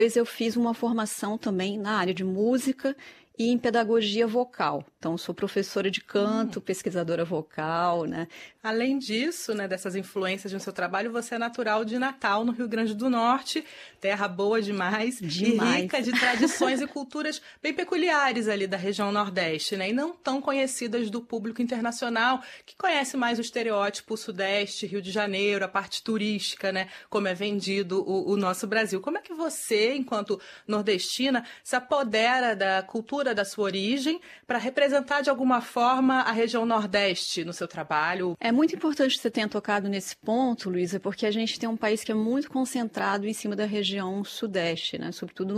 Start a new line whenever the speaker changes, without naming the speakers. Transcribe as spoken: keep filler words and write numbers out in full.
Eu fiz uma formação também na área de música e em pedagogia vocal. Então, sou professora de canto, hum. pesquisadora vocal, né?
Além disso, né, dessas influências no seu trabalho, você é natural de Natal, no Rio Grande do Norte, terra boa demais,
demais.
e rica de tradições e culturas bem peculiares ali da região Nordeste, né? E não tão conhecidas do público internacional, que conhece mais o estereótipo Sudeste, Rio de Janeiro, a parte turística, né? Como é vendido o, o nosso Brasil. Como é que você, enquanto nordestina, se apodera da cultura da sua origem para representar de alguma forma a região Nordeste no seu trabalho?
É muito importante que você tenha tocado nesse ponto, Luísa, porque a gente tem um país que é muito concentrado em cima da região Sudeste, né? Sobretudo